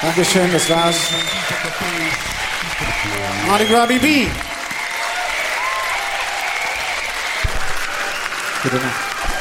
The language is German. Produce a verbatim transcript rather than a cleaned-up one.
Dankeschön, das war's. Mardi Gras B B. Gute Nacht.